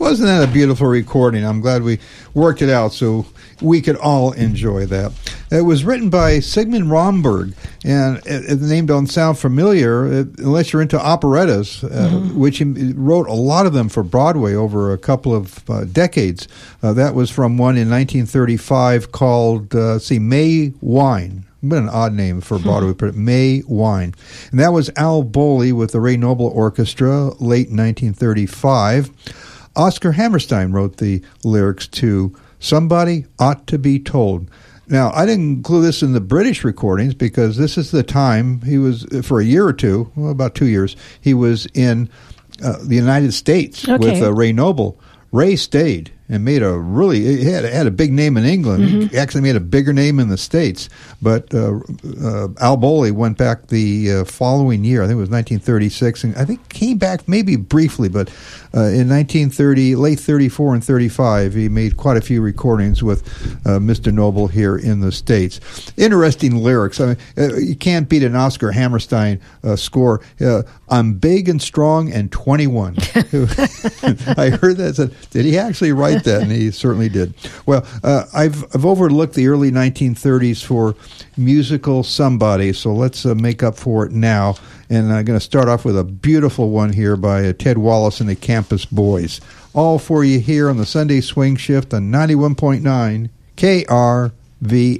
Wasn't that a beautiful recording? I'm glad we worked it out so we could all enjoy that. It was written by Sigmund Romberg, and the name don't sound familiar unless you're into operettas, which he wrote a lot of them for Broadway over a couple of decades. That was from one in 1935 called, May Wine. What an odd name for Broadway, but May Wine. And that was Al Bowley with the Ray Noble Orchestra, late 1935. Oscar Hammerstein wrote the lyrics to Somebody Ought to Be Told. Now, I didn't include this in the British recordings because this is the time he was, for a year or two, well, about 2 years, he was in the United States with Ray Noble. Ray stayed and made he had a big name in England. He actually made a bigger name in the States. But Al Bowley went back the following year, I think it was 1936, and I think came back maybe briefly, but in 1930, late 34 and 35, he made quite a few recordings with Mr. Noble here in the States. Interesting lyrics. I mean, you can't beat an Oscar Hammerstein score. I'm big and strong and 21. I heard that. Said, did he actually write that? And he certainly did. Well, I've overlooked the early 1930s for musical somebody, so let's make up for it now. And I'm going to start off with a beautiful one here by Ted Wallace and the Campus Boys. All for you here on the Sunday Swing Shift on 91.9 KRV.